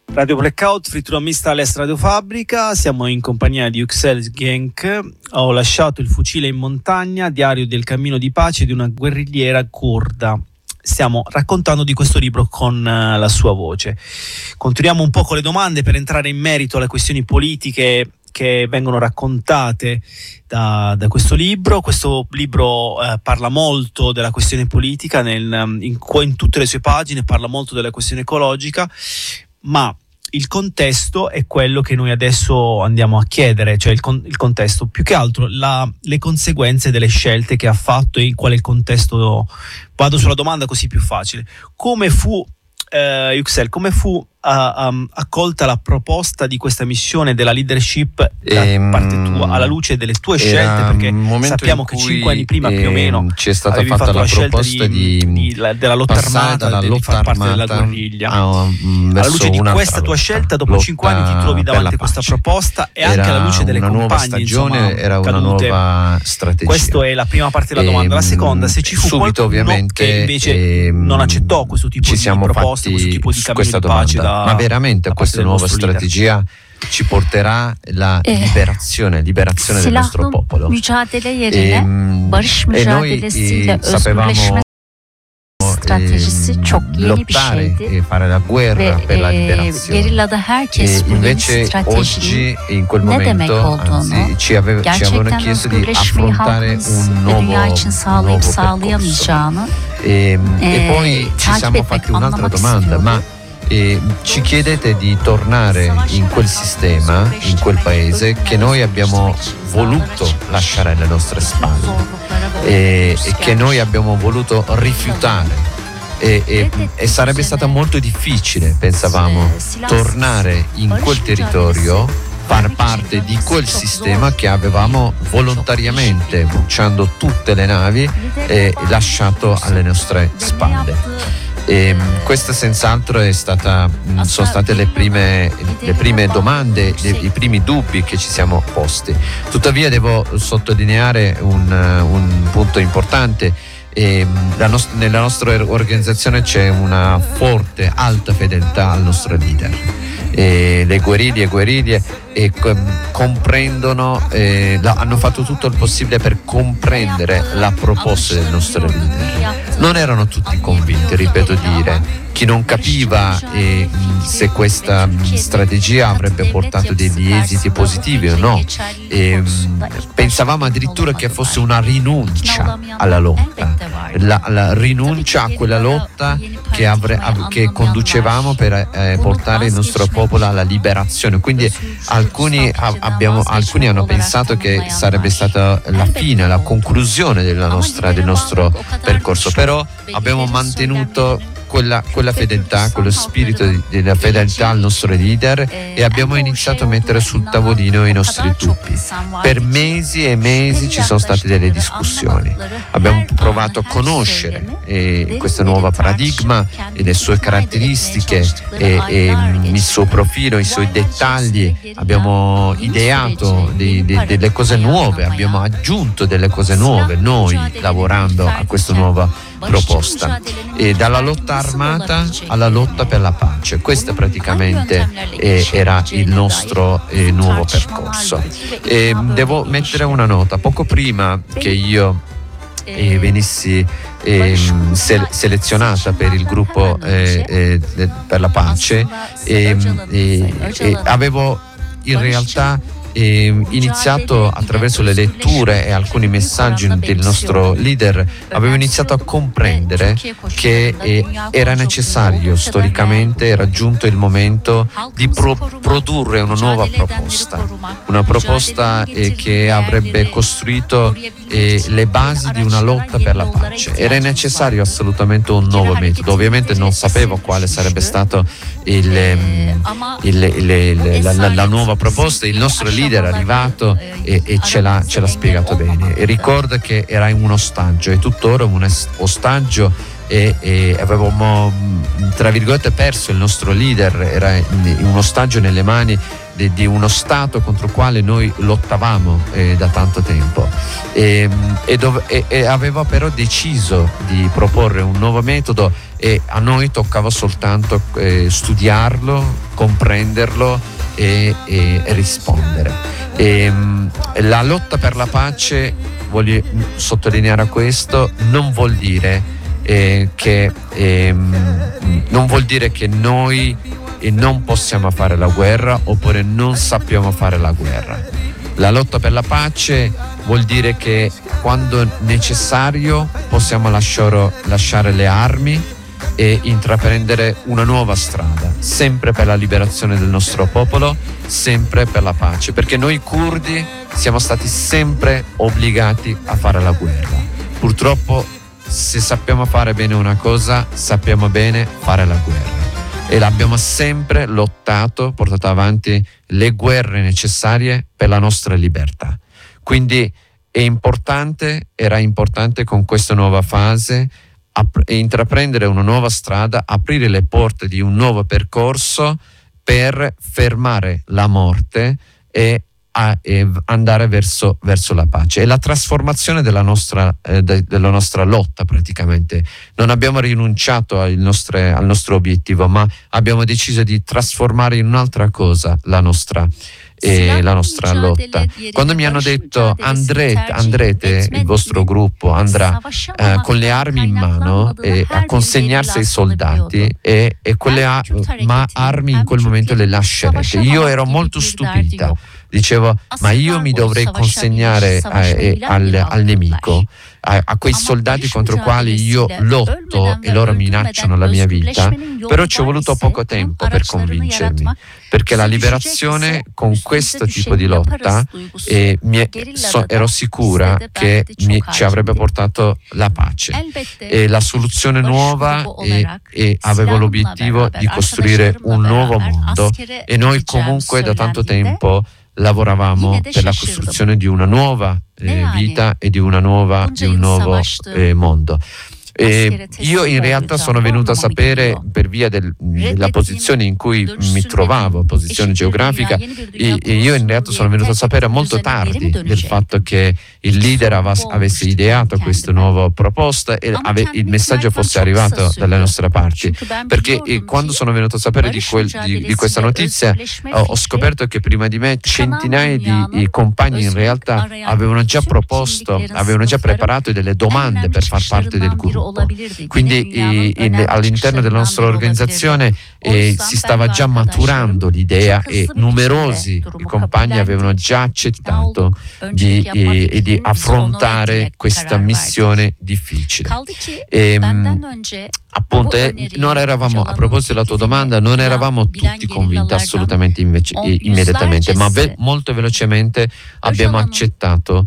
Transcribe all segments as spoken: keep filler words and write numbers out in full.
Radio Blackout, frittura mista all'Est Radio Fabbrica, siamo in compagnia di Yüksel Genk. Ho lasciato il fucile in montagna, diario del cammino di pace di una guerrigliera curda. Stiamo raccontando di questo libro con uh, la sua voce. Continuiamo un po' con le domande per entrare in merito alle questioni politiche che vengono raccontate da, da questo libro. Questo libro eh, parla molto della questione politica, nel, in, in tutte le sue pagine parla molto della questione ecologica, ma il contesto è quello che noi adesso andiamo a chiedere, cioè il, con, il contesto, più che altro la, le conseguenze delle scelte che ha fatto e in quale contesto. Vado sulla domanda così più facile. Come fu, eh, Yüksel, come fu uh, um, accolta la proposta di questa missione della leadership da ehm, parte tua, alla luce delle tue scelte? Perché sappiamo che cinque anni prima più o meno ci è stata fatta la, la proposta di, di, di, la, della lotta armata, di far parte della guerriglia. A, um, alla luce di questa tua scelta, dopo cinque anni ti trovi davanti a questa proposta e anche alla luce delle compagne, insomma, era una cadute. Nuova strategia. Questa è la prima parte della domanda. La seconda, se ci fu subito, qualcuno che invece ehm, non accettò questo tipo ci di siamo proposte, questo tipo di cammino di pace da, ma veramente questa nuova strategia leader. Ci porterà la liberazione, liberazione del nostro popolo. E, e noi sapevamo stratejisi çok yeni bir şeydi e fare la guerra ve per la e, gerilada herkes bu yeni stratejinin ne demek olduğunu, ci ave, gerçekten ci özgürleşmeyi halkımız ve dünya için sağlayıp sağlayamayacağını e, e, e poi ci siamo fatti un'altra domanda, ma E ci chiedete di tornare in quel sistema, in quel paese che noi abbiamo voluto lasciare alle nostre spalle e, e che noi abbiamo voluto rifiutare e, e, e sarebbe stato molto difficile, pensavamo, tornare in quel territorio, far parte di quel sistema che avevamo volontariamente, bruciando tutte le navi, e lasciato alle nostre spalle. E questa senz'altro è stata, sono state le prime, le prime domande, le, i primi dubbi che ci siamo posti. Tuttavia devo sottolineare un, un punto importante. E la nost- nella nostra organizzazione c'è una forte, alta fedeltà al nostro leader. E le guerriglie e guerriglie e com- comprendono, eh, la- hanno fatto tutto il possibile per comprendere la proposta del nostro leader. Non erano tutti convinti, ripeto dire, chi non capiva eh, se questa mh, strategia avrebbe portato degli esiti positivi o no. E, mh, pensavamo addirittura che fosse una rinuncia alla lotta, la, la rinuncia a quella lotta che, avre- av- che conducevamo per eh, portare il nostro popolo alla liberazione. Quindi alcuni, a- abbiamo, alcuni hanno pensato che sarebbe stata la fine, la conclusione della nostra, del nostro percorso, però abbiamo mantenuto Quella, quella fedeltà, quello spirito di, della fedeltà al nostro leader e abbiamo iniziato a mettere sul tavolino i nostri dubbi. Per mesi e mesi ci sono state delle discussioni. Abbiamo provato a conoscere eh, questo nuovo paradigma e le sue caratteristiche e, e il suo profilo, i suoi dettagli. Abbiamo ideato di, di, delle cose nuove, abbiamo aggiunto delle cose nuove noi lavorando a questa nuova proposta, e dalla lotta armata alla lotta per la pace. Questo praticamente eh, era il nostro eh, nuovo percorso. E devo mettere una nota: poco prima che io eh, venissi eh, se- selezionata per il gruppo eh, eh, per la pace, eh, eh, eh, avevo in realtà E iniziato attraverso le letture e alcuni messaggi del nostro leader, avevo iniziato a comprendere che eh, era necessario, storicamente era giunto il momento di pro- produrre una nuova proposta, una proposta eh, che avrebbe costruito eh, le basi di una lotta per la pace. Era necessario assolutamente un nuovo metodo. Ovviamente non sapevo quale sarebbe stato il, il, il, il, la, la, la nuova proposta. Il nostro leader è arrivato e, e ce, l'ha, ce l'ha spiegato bene, e ricorda che era in un ostaggio, e tuttora un ostaggio e, e avevamo tra virgolette perso il nostro leader, era in un ostaggio nelle mani di, di uno Stato contro il quale noi lottavamo eh, da tanto tempo e, e, dove, e, e aveva però deciso di proporre un nuovo metodo e a noi toccava soltanto eh, studiarlo, comprenderlo e, e, e rispondere. E, la lotta per la pace, voglio sottolineare questo, non vuol dire eh, che eh, non vuol dire che noi eh, non possiamo fare la guerra oppure non sappiamo fare la guerra. La lotta per la pace vuol dire che quando necessario possiamo lasciare, lasciare le armi e intraprendere una nuova strada, sempre per la liberazione del nostro popolo, sempre per la pace, perché noi curdi siamo stati sempre obbligati a fare la guerra. Purtroppo, se sappiamo fare bene una cosa, sappiamo bene fare la guerra e l'abbiamo sempre lottato, portato avanti le guerre necessarie per la nostra libertà. Quindi è importante, era importante con questa nuova fase ap- intraprendere una nuova strada, aprire le porte di un nuovo percorso per fermare la morte e a, e andare verso, verso la pace e la trasformazione della nostra, eh, de, della nostra lotta praticamente. Non abbiamo rinunciato al, nostre, al nostro obiettivo, ma abbiamo deciso di trasformare in un'altra cosa la nostra e la nostra lotta. Quando mi hanno detto andrete, andrete il vostro gruppo andrà eh, con le armi in mano eh, a consegnarsi ai soldati e, e quelle a, ma armi in quel momento le lascerete, io ero molto stupita. Dicevo, ma io mi dovrei consegnare a, a, al, al nemico, a, a quei soldati contro i quali io lotto e loro minacciano la mia vita, però ci è voluto poco tempo per convincermi, perché la liberazione con questo tipo di lotta eh, mi è, so, ero sicura che mi, ci avrebbe portato la pace e la soluzione nuova e, e avevo l'obiettivo di costruire un nuovo mondo e noi comunque da tanto tempo lavoravamo per la costruzione di una nuova eh, vita e di una nuova di un nuovo eh, mondo. E io in realtà sono venuto a sapere, per via del, della posizione in cui mi trovavo, posizione geografica, e, e io in realtà sono venuto a sapere molto tardi del fatto che il leader av- avesse ideato questa nuova proposta e ave- il messaggio fosse arrivato dalle nostre parti, perché eh, quando sono venuto a sapere di, quel, di, di questa notizia ho, ho scoperto che prima di me centinaia di, di compagni in realtà avevano già proposto, avevano già preparato delle domande per far parte del gruppo. Quindi eh, in, all'interno della nostra organizzazione eh, si stava già maturando l'idea e numerosi compagni avevano già accettato di, eh, di affrontare questa missione difficile. E, appunto, eh, non eravamo, a proposito della tua domanda, non eravamo tutti convinti assolutamente invece, eh, immediatamente, ma ve- molto velocemente abbiamo accettato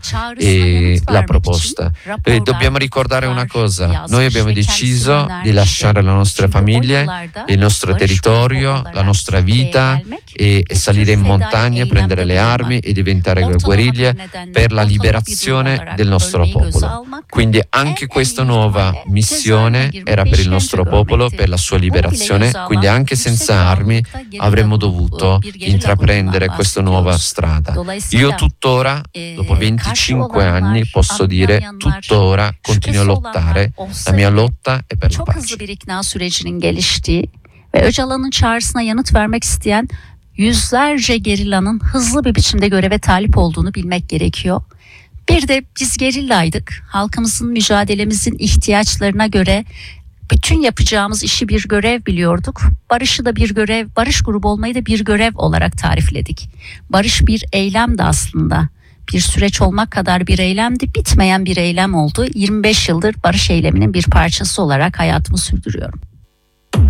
eh, la proposta. E dobbiamo ricordare una cosa: noi abbiamo deciso di lasciare la nostra famiglia, il nostro territorio, la nostra vita e, e salire in montagna, prendere le armi e diventare guerriglia per la liberazione del nostro popolo. Quindi anche questa nuova missione era per il nostro popolo, per la sua liberazione, quindi anche senza armi avremmo dovuto intraprendere questa nuova strada. Io tuttora, dopo venticinque anni, posso dire tuttora continuo a lottare. La mia lotta è per la Çok pace. hızlı bir ikna sürecinin geliştiği ve Öcalan'ın çağrısına yanıt vermek isteyen yüzlerce gerillanın hızlı bir biçimde göreve talip olduğunu bilmek gerekiyor. Bir de biz gerillaydık. Halkımızın, mücadelemizin ihtiyaçlarına göre bütün yapacağımız işi bir görev biliyorduk. Barışı da bir görev, barış grubu olmayı da bir görev olarak tarifledik. Barış bir eylemdi aslında. Bir süreç olmak kadar bir eylemdi, bitmeyen bir eylem oldu. yirmi beş yıldır barış eyleminin bir parçası olarak hayatımı sürdürüyorum.